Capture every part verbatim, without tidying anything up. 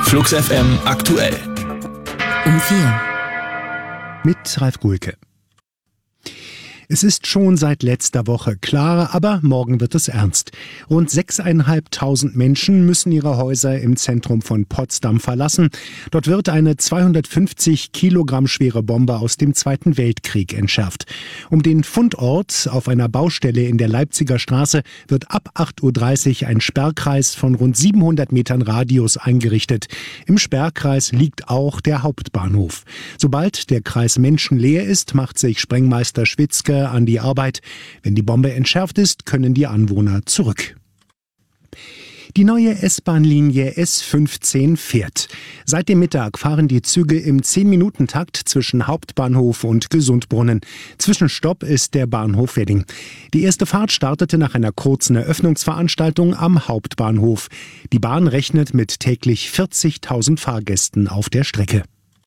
Flux F M aktuell. Um vier. Mit Ralf Gulke. Es ist schon seit letzter Woche klar, aber morgen wird es ernst. Rund sechseinhalbtausend Menschen müssen ihre Häuser im Zentrum von Potsdam verlassen. Dort wird eine zweihundertfünfzig Kilogramm schwere Bombe aus dem Zweiten Weltkrieg entschärft. Um den Fundort auf einer Baustelle in der Leipziger Straße wird ab acht Uhr dreißig ein Sperrkreis von rund siebenhundert Metern Radius eingerichtet. Im Sperrkreis liegt auch der Hauptbahnhof. Sobald der Kreis menschenleer ist, macht sich Sprengmeister Schwitzke an die Arbeit. Wenn die Bombe entschärft ist, können die Anwohner zurück. Die neue S-Bahn-Linie S fünfzehn fährt. Seit dem Mittag fahren die Züge im zehn-Minuten-Takt zwischen Hauptbahnhof und Gesundbrunnen. Zwischenstopp ist der Bahnhof Wedding. Die erste Fahrt startete nach einer kurzen Eröffnungsveranstaltung am Hauptbahnhof. Die Bahn rechnet mit täglich vierzigtausend Fahrgästen auf der Strecke.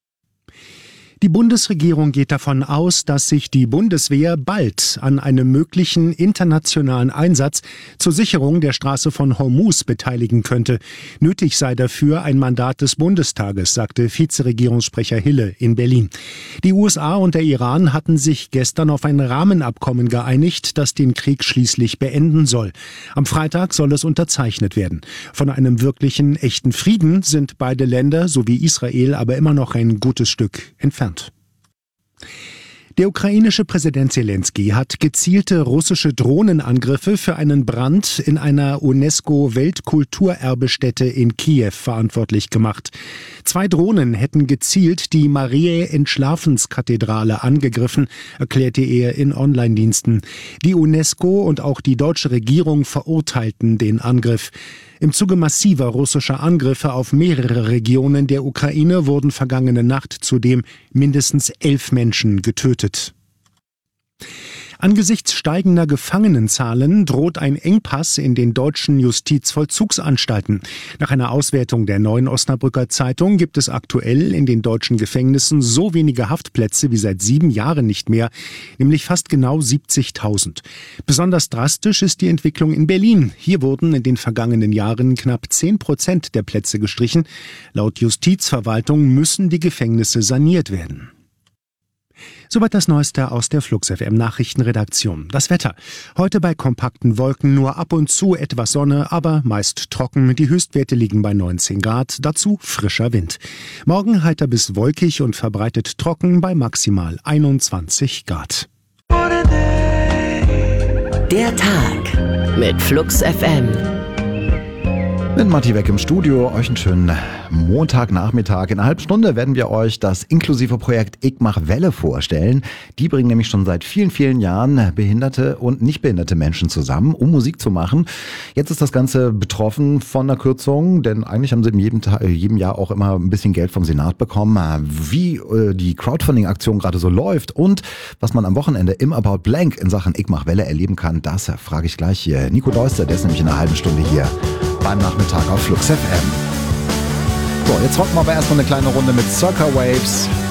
Die Bundesregierung geht davon aus, dass sich die Bundeswehr bald an einem möglichen internationalen Einsatz zur Sicherung der Straße von Hormuz beteiligen könnte. Nötig sei dafür ein Mandat des Bundestages, sagte Vizeregierungssprecher Hille in Berlin. Die U S A und der Iran hatten sich gestern auf ein Rahmenabkommen geeinigt, das den Krieg schließlich beenden soll. Am Freitag soll es unterzeichnet werden. Von einem wirklichen, echten Frieden sind beide Länder sowie Israel aber immer noch ein gutes Stück entfernt. Der ukrainische Präsident Selenskyj hat gezielte russische Drohnenangriffe für einen Brand in einer UNESCO-Weltkulturerbestätte in Kiew verantwortlich gemacht. Zwei Drohnen hätten gezielt die Mariä-Entschlafenskathedrale angegriffen, erklärte er in Online-Diensten. Die UNESCO und auch die deutsche Regierung verurteilten den Angriff. Im Zuge massiver russischer Angriffe auf mehrere Regionen der Ukraine wurden vergangene Nacht zudem mindestens elf Menschen getötet. Angesichts steigender Gefangenenzahlen droht ein Engpass in den deutschen Justizvollzugsanstalten. Nach einer Auswertung der Neuen Osnabrücker Zeitung gibt es aktuell in den deutschen Gefängnissen so wenige Haftplätze wie seit sieben Jahren nicht mehr, nämlich fast genau siebzigtausend. Besonders drastisch ist die Entwicklung in Berlin. Hier wurden in den vergangenen Jahren knapp zehn Prozent der Plätze gestrichen. Laut Justizverwaltung müssen die Gefängnisse saniert werden. Soweit das Neueste aus der Flux F M Nachrichtenredaktion. Das Wetter. Heute bei kompakten Wolken nur ab und zu etwas Sonne, aber meist trocken. Die Höchstwerte liegen bei neunzehn Grad, dazu frischer Wind. Morgen heiter bis wolkig und verbreitet trocken bei maximal einundzwanzig Grad. Der Tag mit Flux F M. Mit Matti weg im Studio, euch einen schönen Montagnachmittag. In einer halben Stunde werden wir euch das inklusive Projekt Ich mach Welle vorstellen. Die bringen nämlich schon seit vielen, vielen Jahren behinderte und nicht behinderte Menschen zusammen, um Musik zu machen. Jetzt ist das Ganze betroffen von der Kürzung, denn eigentlich haben sie in jedem, Tag, jedem Jahr auch immer ein bisschen Geld vom Senat bekommen. Wie äh, die Crowdfunding-Aktion gerade so läuft und was man am Wochenende im About Blank in Sachen Ich mach Welle erleben kann, das frage ich gleich hier. Nico Deuster, der ist nämlich in einer halben Stunde hier beim Nachmittag auf Flux F M. So, jetzt rocken wir aber erstmal eine kleine Runde mit Circa Waves